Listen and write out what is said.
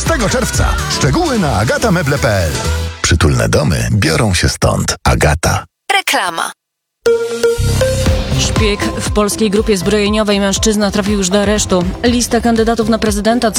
czerwca. Szczegóły na agatameble.pl. Przytulne domy biorą się stąd. Agata. Reklama. Szpieg w polskiej grupie zbrojeniowej. Mężczyzna trafił już do aresztu. Lista kandydatów na prezydenta